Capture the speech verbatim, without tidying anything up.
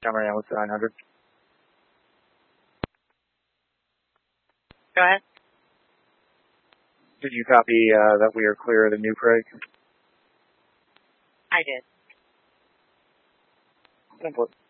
Camera analyst nine hundred. Go ahead. Did you copy uh, that we are clear of the new Craig? I did. Simple.